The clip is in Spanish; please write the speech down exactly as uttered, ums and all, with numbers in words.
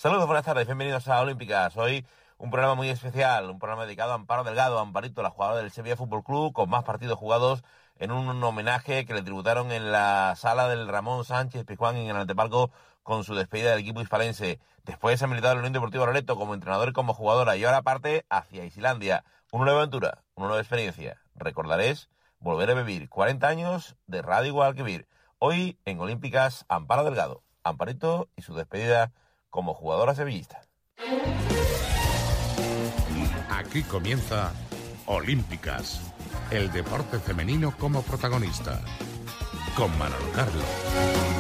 Saludos, buenas tardes, bienvenidos a Olímpicas. Hoy un programa muy especial, un programa dedicado a Amparo Delgado, Amparito, la jugadora del Sevilla Fútbol Club, con más partidos jugados, en un homenaje que le tributaron en la sala del Ramón Sánchez Pizjuán en el Antepalco con su despedida del equipo hispalense. Después ha militado en la Unión Deportiva Loreto como entrenador y como jugadora, y ahora parte hacia Islandia. Una nueva aventura, una nueva experiencia. Recordaréis volver a vivir cuarenta años de Radio Guadalquivir. Hoy en Olímpicas, Amparo Delgado, Amparito y su despedida como jugadora sevillista. Aquí comienza Olímpicas, el deporte femenino como protagonista, con Manolo Carlos.